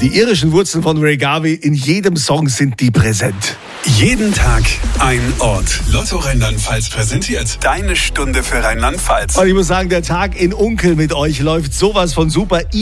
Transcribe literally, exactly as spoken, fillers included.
Die irischen Wurzeln von Ray Garvey, in jedem Song sind die präsent. Jeden Tag ein Ort. Lotto Rheinland-Pfalz präsentiert deine Stunde für Rheinland-Pfalz. Und ich muss sagen, der Tag in Unkel mit euch läuft sowas von super.